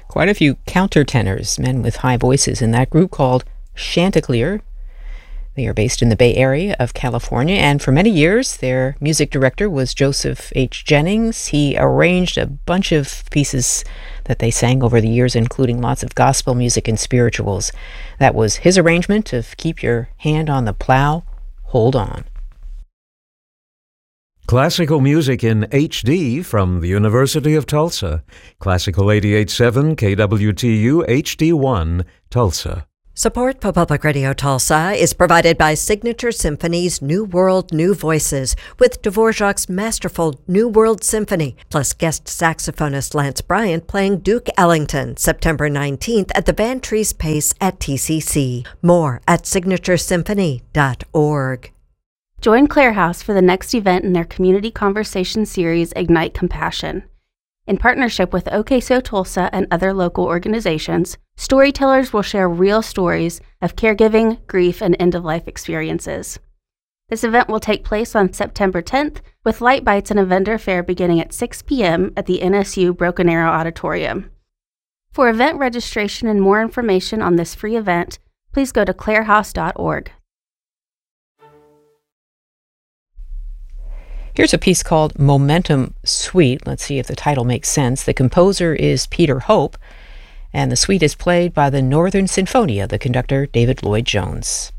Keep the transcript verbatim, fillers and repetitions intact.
quite a few countertenors, men with high voices, in that group called Chanticleer. They are based in the Bay Area of California, and for many years their music director was Joseph H. Jennings. He arranged a bunch of pieces that they sang over the years, including lots of gospel music and spirituals. That was his arrangement of Keep Your Hand on the Plow, Hold On. Classical music in H D from the University of Tulsa. Classical eighty-eight point seven K W T U H D one, Tulsa. Support for Public Radio Tulsa is provided by Signature Symphony's New World, New Voices, with Dvorak's masterful New World Symphony, plus guest saxophonist Lance Bryant playing Duke Ellington, September nineteenth at the Van Trees Pace at T C C. More at signature symphony dot org. Join Clare House for the next event in their community conversation series, Ignite Compassion. In partnership with OK So Tulsa and other local organizations, storytellers will share real stories of caregiving, grief, and end-of-life experiences. This event will take place on September tenth, with light bites and a vendor fair beginning at six p.m. at the N S U Broken Arrow Auditorium. For event registration and more information on this free event, please go to clare house dot org. Here's a piece called Momentum Suite. Let's see if the title makes sense. The composer is Peter Hope, and the suite is played by the Northern Sinfonia, the conductor David Lloyd Jones.